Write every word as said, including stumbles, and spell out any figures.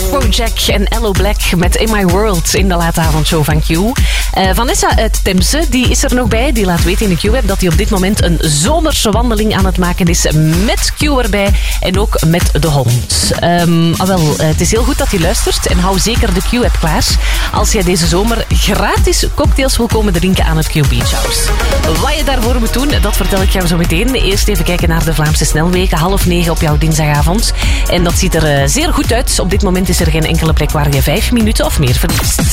Afrojack en Ello Black met In My World in de late avondshow van Q. Uh, Vanessa uit Temse, die is er nog bij. Die laat weten in de Q-app dat hij op dit moment een zomerse wandeling aan het maken is met Q erbij en ook met de hond. Um, ah wel, uh, het is heel goed dat je luistert en hou zeker de Q-app klaar als jij deze zomer gratis cocktails wil komen drinken aan het Q Beach House. Wat je daarvoor moet doen, dat vertel ik jou zo meteen. Eerst even kijken naar de Vlaamse snelwegen, half negen op jouw dinsdagavond. En dat ziet er uh, zeer goed uit. Op dit moment is er geen enkele plek waar je vijf minuten of meer verliest.